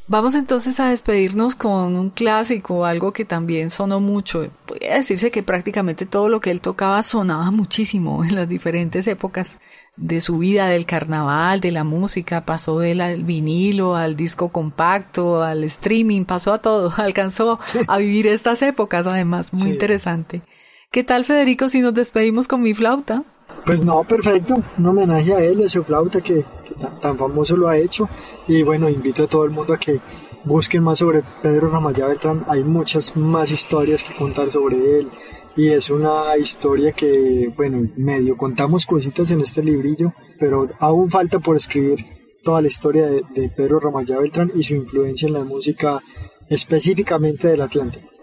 Vamos entonces a despedirnos con un clásico, algo que también sonó mucho. Podría decirse que prácticamente todo lo que él tocaba sonaba muchísimo en las diferentes épocas de su vida, del carnaval, de la música. Pasó del vinilo al disco compacto, al streaming, pasó a todo. Alcanzó a vivir estas épocas, además, muy interesante. ¿Qué tal, Federico, si nos despedimos con Mi Flauta? Pues no, perfecto, un homenaje a él y a su flauta que tan famoso lo ha hecho. Y bueno, invito a todo el mundo a que busquen más sobre Pedro Ramayá Beltrán. Hay muchas más historias que contar sobre él y es una historia que, bueno, medio contamos cositas en este librillo, pero aún falta por escribir toda la historia de Pedro Ramayá Beltrán y su influencia en la música específicamente del Atlántico.